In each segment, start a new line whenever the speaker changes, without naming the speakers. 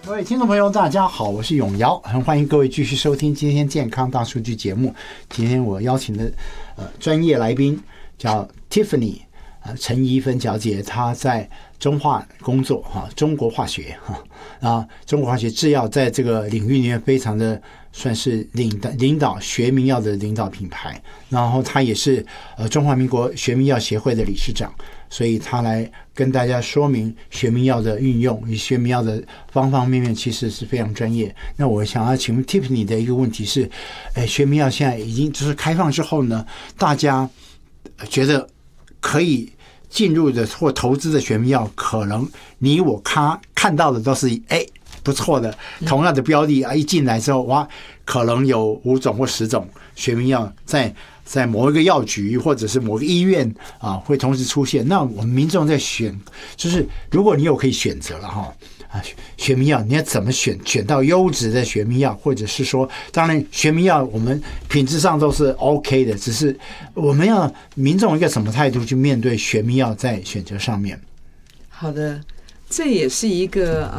各位听众朋友大家好，我是永尧，很欢迎各位继续收听今天健康大数据节目。今天我邀请的专业来宾叫 Tiffany 陈怡芬小姐，她在中化工作中国化学中国化学制药在这个领域里面非常的算是领导学名药的领导品牌，然后她也是中华民国学名药协会的理事长，所以她来跟大家说明学名药的运用与学名药的方方面面，其实是非常专业。那我想要请问 Tiffany 的一个问题是，学名药现在已经就是开放之后呢，大家觉得可以进入的或投资的学名药，可能你我看到的都是不错的，同样的标的一进来之后，哇，可能有5种或10种学名药在某一个药局或者是某个医院会同时出现。那我们民众在选，就是如果你有可以选择了学名药你要怎么选到优质的学名药，或者是说，当然学名药我们品质上都是 OK 的，只是我们要民众一个什么态度去面对学名药在选择上面。
好的，这也是一个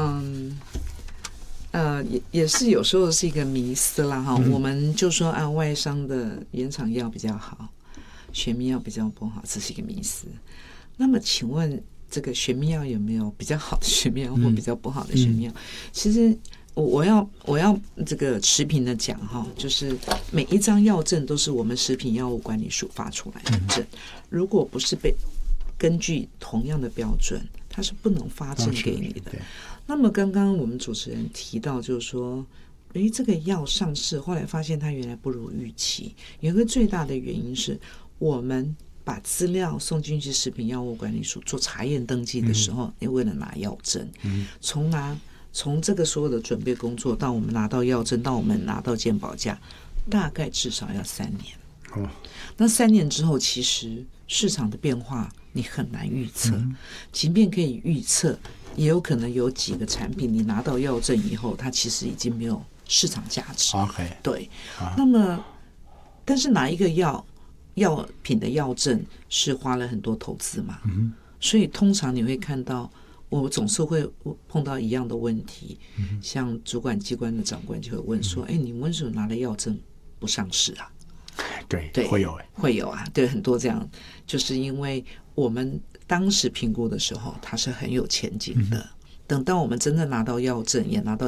也是有时候是一个迷思啦哈。我们就说外商的原厂药比较好，学名药比较不好，这是一个迷思。那么请问这个学名药有没有比较好的学名药或比较不好的学名药？其实我要这个持平的讲哈，就是每一张药证都是我们食品药物管理署发出来的证，如果不是根据同样的标准，它是不能发证给你的。那么刚刚我们主持人提到，就是说，这个药上市，后来发现它原来不如预期，有一个最大的原因是我们把资料送进去食品药物管理署做查验登记的时候，为了拿药证，从这个所有的准备工作到我们拿到药证，到我们拿到健保价，大概至少要3年。那3年之后，其实市场的变化你很难预测，即便可以预测，也有可能有几个产品你拿到药证以后，它其实已经没有市场价值。对，那么但是哪一个药品的药证是花了很多投资嘛？所以通常你会看到，我总是会碰到一样的问题，像主管机关的长官就会问说：“你们为什么拿了药证不上市啊？”
对，会有
啊，对，很多这样，就是因为我们当时评估的时候，它是很有前景的。等到我们真正拿到药证，也拿到